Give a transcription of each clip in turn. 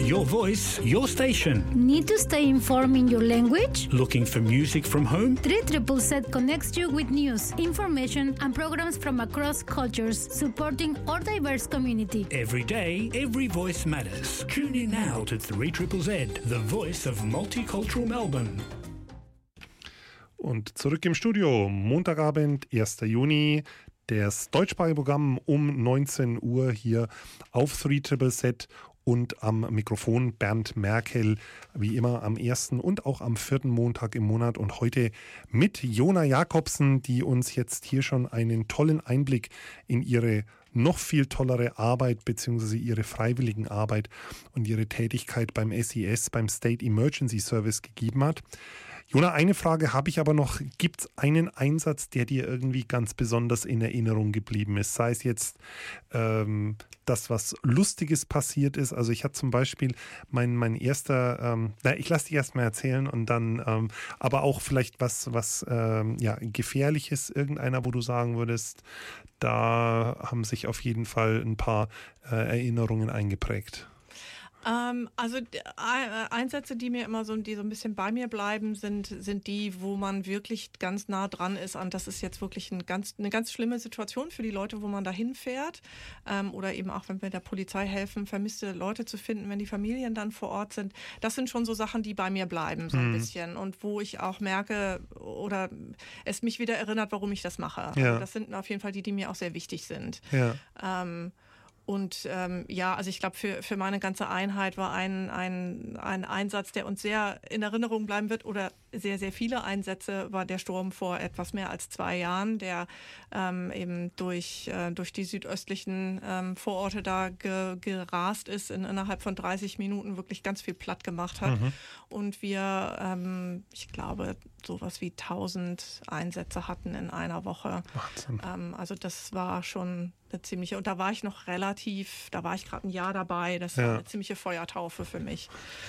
Your voice, your station. Need to stay informed in your language? Looking for music from home? 3ZZZ connects you with news, information, and programs from across cultures, supporting our diverse community. Every day, every voice matters. Tune in now to 3ZZZ, the voice of multicultural Melbourne. Und zurück im Studio, Montagabend, 1. Juni, das deutschsprachige Programm um 19 Uhr hier auf 3ZZZ und am Mikrofon Bernd Merkel, wie immer am ersten und auch am vierten Montag im Monat und heute mit Jona Jakobsen, die uns jetzt hier schon einen tollen Einblick in ihre noch viel tollere Arbeit bzw. ihre freiwilligen Arbeit und ihre Tätigkeit beim SES, beim State Emergency Service gegeben hat. Jona, eine Frage habe ich aber noch. Gibt es einen Einsatz, der dir irgendwie ganz besonders in Erinnerung geblieben ist? Sei es jetzt das, was Lustiges passiert ist. Also ich hatte zum Beispiel mein erster, ich lasse dich erst mal erzählen und dann, aber auch vielleicht was Gefährliches, irgendeiner, wo du sagen würdest, da haben sich auf jeden Fall ein paar Erinnerungen eingeprägt. Also Einsätze, die mir immer die so ein bisschen bei mir bleiben, sind die, wo man wirklich ganz nah dran ist an, das ist jetzt wirklich eine ganz schlimme Situation für die Leute, wo man da hinfährt, oder eben auch, wenn wir der Polizei helfen, vermisste Leute zu finden, wenn die Familien dann vor Ort sind. Das sind schon so Sachen, die bei mir bleiben, so ein bisschen, und wo ich auch merke oder es mich wieder erinnert, warum ich das mache. Ja. Also das sind auf jeden Fall die mir auch sehr wichtig sind. Ja. Also ich glaube, für meine ganze Einheit war ein Einsatz, der uns sehr in Erinnerung bleiben wird, oder sehr, sehr viele Einsätze, war der Sturm vor etwas mehr als 2 Jahren, der eben durch die südöstlichen Vororte da gerast ist, innerhalb von 30 Minuten wirklich ganz viel platt gemacht hat. Und wir, ich glaube, sowas wie 1000 Einsätze hatten in einer Woche. Wahnsinn. Also das war schon eine ziemliche, und da war ich noch da war ich gerade ein Jahr dabei, das war eine ziemliche Feuertaufe für mich.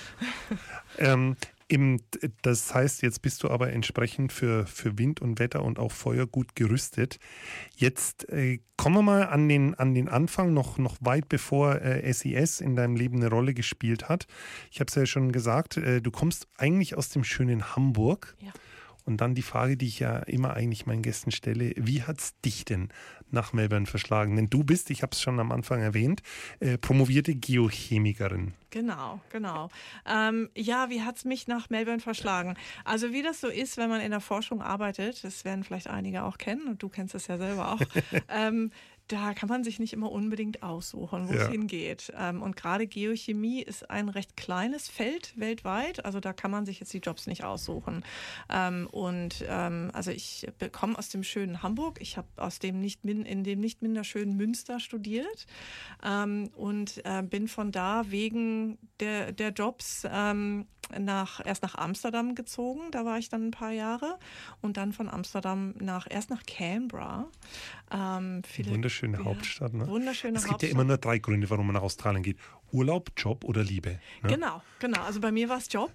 Das heißt, jetzt bist du aber entsprechend für Wind und Wetter und auch Feuer gut gerüstet. Jetzt kommen wir mal an den Anfang, noch weit bevor SES in deinem Leben eine Rolle gespielt hat. Ich habe es ja schon gesagt, du kommst eigentlich aus dem schönen Hamburg. Ja. Und dann die Frage, die ich ja immer eigentlich meinen Gästen stelle: Wie hat's dich denn nach Melbourne verschlagen? Denn du bist, ich habe es schon am Anfang erwähnt, promovierte Geochemikerin. Genau. Wie hat's mich nach Melbourne verschlagen? Also wie das so ist, wenn man in der Forschung arbeitet, das werden vielleicht einige auch kennen und du kennst es ja selber auch, da kann man sich nicht immer unbedingt aussuchen, wo es hingeht. Und gerade Geochemie ist ein recht kleines Feld weltweit, also da kann man sich jetzt die Jobs nicht aussuchen. Also ich komme aus dem schönen Hamburg, ich habe in dem nicht minder schönen Münster studiert und bin von da wegen der Jobs erst nach Amsterdam gezogen, da war ich dann ein paar Jahre, und dann von Amsterdam erst nach Canberra. Wunderschöne Hauptstadt, ne? Wunderschöne Es gibt Hauptstadt. ja immer nur 3 Gründe, warum man nach Australien geht: Urlaub, Job oder Liebe. Ne? Genau. Also bei mir war es Job.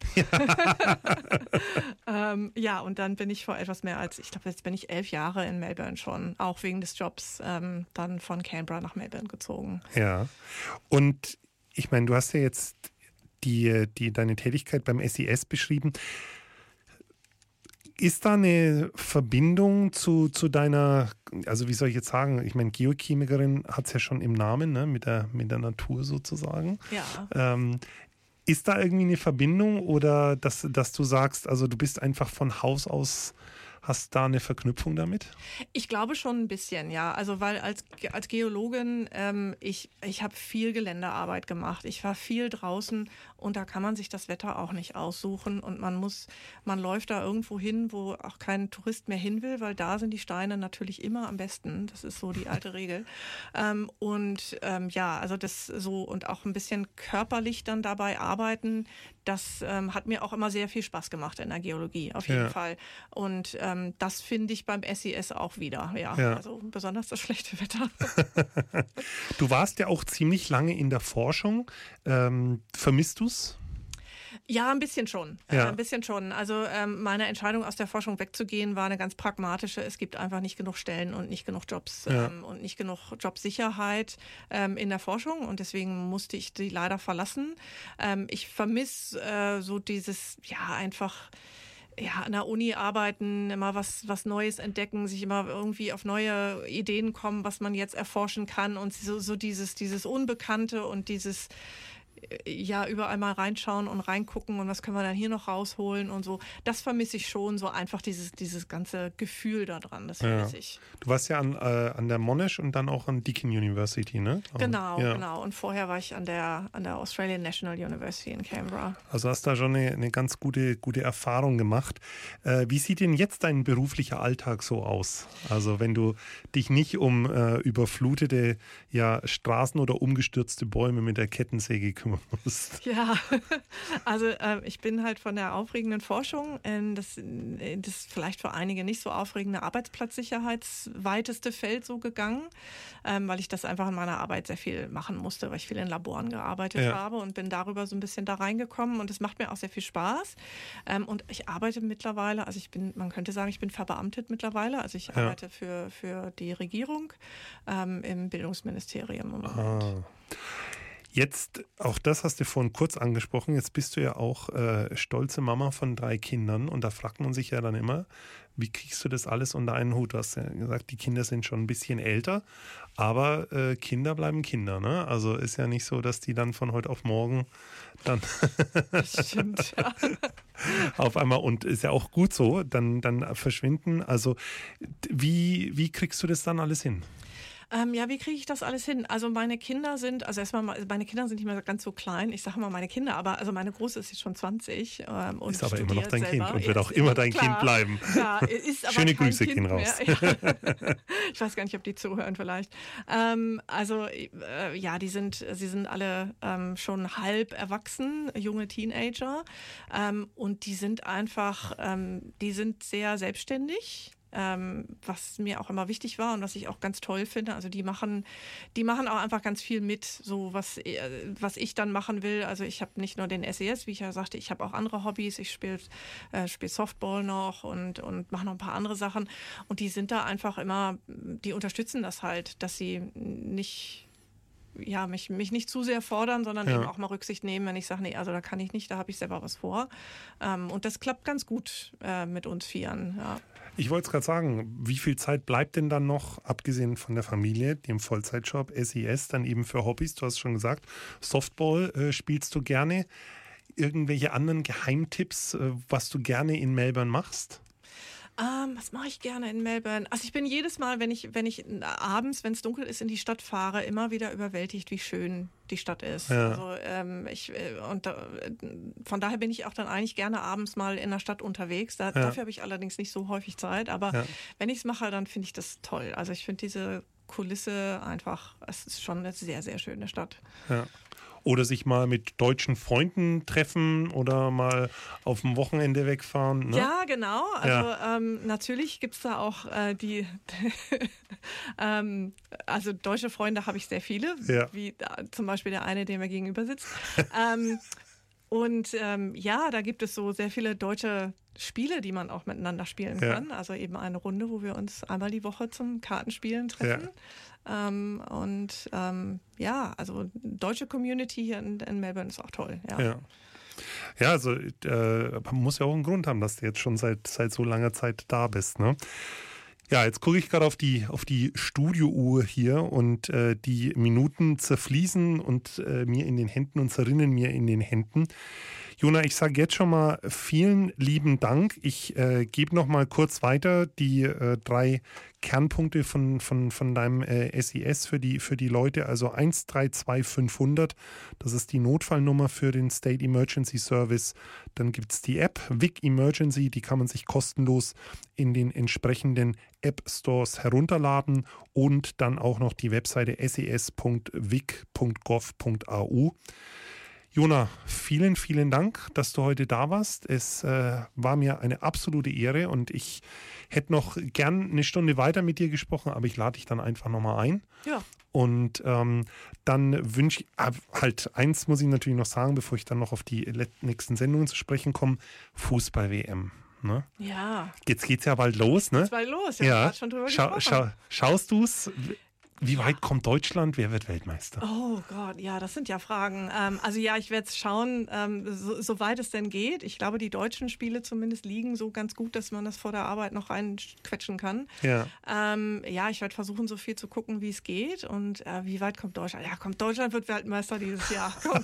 Und dann bin ich vor etwas mehr als, ich glaube, jetzt bin ich 11 Jahre in Melbourne schon, auch wegen des Jobs, dann von Canberra nach Melbourne gezogen. Ja. Und ich meine, du hast ja jetzt deine Tätigkeit beim SES beschrieben. Ist da eine Verbindung zu deiner, also wie soll ich jetzt sagen, ich meine, Geochemikerin hat es ja schon im Namen, ne, mit der Natur sozusagen. Ja. Ist da irgendwie eine Verbindung, oder dass du sagst, also du bist einfach von Haus aus, hast da eine Verknüpfung damit? Ich glaube schon ein bisschen, ja. Also weil als Geologin, ich habe viel Geländearbeit gemacht. Ich war viel draußen, und da kann man sich das Wetter auch nicht aussuchen, und man läuft da irgendwo hin, wo auch kein Tourist mehr hin will, weil da sind die Steine natürlich immer am besten. Das ist so die alte Regel. Also das so, und auch ein bisschen körperlich dann dabei arbeiten, das hat mir auch immer sehr viel Spaß gemacht in der Geologie, auf jeden Fall. Und das finde ich beim SES auch wieder, also besonders das schlechte Wetter. Du warst ja auch ziemlich lange in der Forschung. Vermisst du's? Ja, ein bisschen schon. Ja. Ein bisschen schon. Also meine Entscheidung, aus der Forschung wegzugehen, war eine ganz pragmatische. Es gibt einfach nicht genug Stellen und nicht genug Jobs und nicht genug Jobsicherheit in der Forschung. Und deswegen musste ich die leider verlassen. Ich vermisse so dieses, einfach an der Uni arbeiten, immer was Neues entdecken, sich immer irgendwie auf neue Ideen kommen, was man jetzt erforschen kann und so dieses Unbekannte und dieses überall mal reinschauen und reingucken und was können wir dann hier noch rausholen und so. Das vermisse ich schon, so einfach dieses ganze Gefühl da dran, das vermisse ich. Du warst ja an der Monash und dann auch an Deakin University, ne? Genau. Und vorher war ich an der Australian National University in Canberra. Also hast da schon eine ganz gute Erfahrung gemacht. Wie sieht denn jetzt dein beruflicher Alltag so aus? Also wenn du dich nicht um überflutete Straßen oder umgestürzte Bäume mit der Kettensäge kümmern musst. Ja, also ich bin halt von der aufregenden Forschung in das vielleicht für einige nicht so aufregende Arbeitsplatzsicherheitsweiteste Feld so gegangen, weil ich das einfach in meiner Arbeit sehr viel machen musste, weil ich viel in Laboren gearbeitet habe und bin darüber so ein bisschen da reingekommen und es macht mir auch sehr viel Spaß. Und ich arbeite mittlerweile, also man könnte sagen, ich bin verbeamtet mittlerweile, also ich arbeite für die Regierung im Bildungsministerium im Moment. Jetzt, auch das hast du vorhin kurz angesprochen, jetzt bist du ja auch stolze Mama von 3 Kindern und da fragt man sich ja dann immer, wie kriegst du das alles unter einen Hut? Du hast ja gesagt, die Kinder sind schon ein bisschen älter, aber Kinder bleiben Kinder, ne? Also ist ja nicht so, dass die dann von heute auf morgen dann das stimmt, ja. auf einmal, und ist ja auch gut so, dann verschwinden. Also wie kriegst du das dann alles hin? Wie kriege ich das alles hin? Also meine Kinder sind nicht mehr ganz so klein. Ich sage mal meine Kinder, aber also meine Große ist jetzt schon 20 und ist aber immer noch dein selber. Kind und wird auch immer dein Kind bleiben. Ja, ist aber schöne kein Grüße Kind gehen raus. Ich weiß gar nicht, ob die zuhören vielleicht. Sie sind alle schon halb erwachsen, junge Teenager und die sind einfach, die sind sehr selbstständig. Was mir auch immer wichtig war und was ich auch ganz toll finde. Also die machen auch einfach ganz viel mit, so was ich dann machen will. Also ich habe nicht nur den SES, wie ich ja sagte, ich habe auch andere Hobbys. Ich spiele Softball noch und mache noch ein paar andere Sachen. Und die sind da einfach immer, die unterstützen das halt, dass sie nicht mich nicht zu sehr fordern, sondern eben auch mal Rücksicht nehmen, wenn ich sage, nee, also da kann ich nicht, da habe ich selber was vor. Und das klappt ganz gut mit uns Vieren, ja. Ich wollte es gerade sagen, wie viel Zeit bleibt denn dann noch, abgesehen von der Familie, dem Vollzeitjob, SES, dann eben für Hobbys? Du hast schon gesagt, Softball spielst du gerne. Irgendwelche anderen Geheimtipps, was du gerne in Melbourne machst? Was mache ich gerne in Melbourne? Also ich bin jedes Mal, wenn ich abends, wenn es dunkel ist, in die Stadt fahre, immer wieder überwältigt, wie schön die Stadt ist. Ja. Also von daher bin ich auch dann eigentlich gerne abends mal in der Stadt unterwegs. Dafür habe ich allerdings nicht so häufig Zeit, aber wenn ich es mache, dann finde ich das toll. Also ich finde diese Kulisse einfach, es ist schon eine sehr, sehr schöne Stadt. Ja. Oder sich mal mit deutschen Freunden treffen oder mal auf dem Wochenende wegfahren. Ne? Ja, genau. Also natürlich gibt es da auch also deutsche Freunde habe ich sehr viele, wie zum Beispiel der eine, der mir gegenüber sitzt. Da gibt es so sehr viele deutsche Spiele, die man auch miteinander spielen kann. Also eben eine Runde, wo wir uns einmal die Woche zum Kartenspielen treffen. Also deutsche Community hier in Melbourne ist auch toll. Ja, also man muss ja auch einen Grund haben, dass du jetzt schon seit so langer Zeit da bist, ne? Ja, jetzt gucke ich gerade auf die Studiouhr hier und die Minuten zerfließen und mir in den Händen und zerrinnen mir in den Händen. Jona, ich sage jetzt schon mal vielen lieben Dank. Ich gebe noch mal kurz weiter die 3 Kernpunkte von deinem SES für die Leute. Also 132500, das ist die Notfallnummer für den State Emergency Service. Dann gibt es die App Vic Emergency, die kann man sich kostenlos in den entsprechenden App-Stores herunterladen und dann auch noch die Webseite ses.vic.gov.au. Jona, vielen, vielen Dank, dass du heute da warst. Es war mir eine absolute Ehre und ich hätte noch gern eine Stunde weiter mit dir gesprochen, aber ich lade dich dann einfach nochmal ein. Ja. Und dann wünsche ich, halt eins muss ich natürlich noch sagen, bevor ich dann noch auf die nächsten Sendungen zu sprechen komme, Fußball-WM. Ne? Ja. Jetzt geht's ja bald los, ne? Jetzt bald los, ja. Schon drüber gesprochen. Schaust du's? Wie weit kommt Deutschland? Wer wird Weltmeister? Oh Gott, ja, das sind ja Fragen. Also ja, ich werde es schauen, soweit es denn geht. Ich glaube, die deutschen Spiele zumindest liegen so ganz gut, dass man das vor der Arbeit noch reinquetschen kann. Ja, ja, ich werde versuchen, so viel zu gucken, wie es geht. Und wie weit kommt Deutschland? Ja, Deutschland wird Weltmeister dieses Jahr. Komm.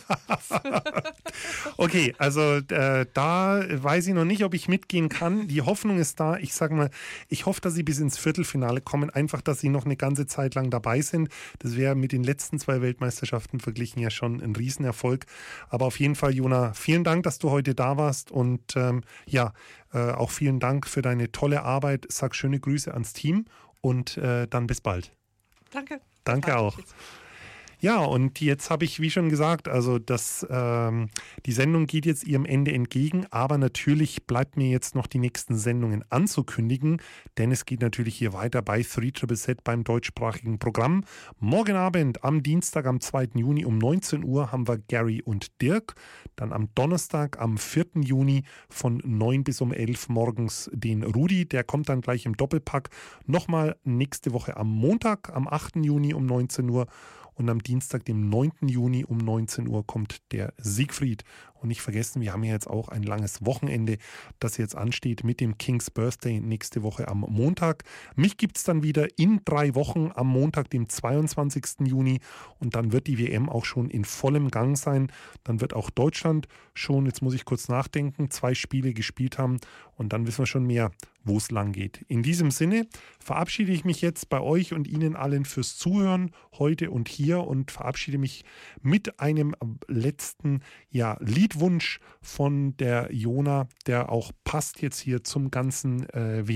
Okay, also da weiß ich noch nicht, ob ich mitgehen kann. Die Hoffnung ist da. Ich sage mal, ich hoffe, dass sie bis ins Viertelfinale kommen. Einfach, dass sie noch eine ganze Zeit lang dabei sind. Das wäre mit den letzten 2 Weltmeisterschaften verglichen ja schon ein Riesenerfolg. Aber auf jeden Fall, Jona, vielen Dank, dass du heute da warst und auch vielen Dank für deine tolle Arbeit. Sag schöne Grüße ans Team und dann bis bald. Danke. Danke auch. Ja, und jetzt habe ich, wie schon gesagt, also die Sendung geht jetzt ihrem Ende entgegen, aber natürlich bleibt mir jetzt noch die nächsten Sendungen anzukündigen, denn es geht natürlich hier weiter bei 3ZZZ beim deutschsprachigen Programm. Morgen Abend am Dienstag, am 2. Juni um 19 Uhr haben wir Gary und Dirk. Dann am Donnerstag, am 4. Juni von 9 bis um 11 morgens den Rudi, der kommt dann gleich im Doppelpack. Nochmal nächste Woche am Montag, am 8. Juni um 19 Uhr. Und am Dienstag, dem 9. Juni um 19 Uhr kommt der Siegfried. Und nicht vergessen, wir haben ja jetzt auch ein langes Wochenende, das jetzt ansteht mit dem King's Birthday nächste Woche am Montag. Mich gibt es dann wieder in 3 Wochen am Montag, dem 22. Juni. Und dann wird die WM auch schon in vollem Gang sein. Dann wird auch Deutschland schon, jetzt muss ich kurz nachdenken, 2 Spiele gespielt haben. Und dann wissen wir schon mehr, wo es lang geht. In diesem Sinne verabschiede ich mich jetzt bei euch und Ihnen allen fürs Zuhören heute und hier und verabschiede mich mit einem letzten Liedwunsch von der Jona, der auch passt jetzt hier zum ganzen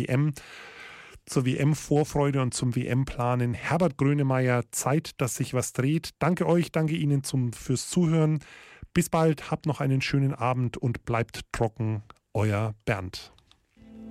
zur WM-Vorfreude und zum WM-Planen. Herbert Grönemeyer, Zeit, dass sich was dreht. Danke euch, danke Ihnen fürs Zuhören. Bis bald, habt noch einen schönen Abend und bleibt trocken. Euer Bernd.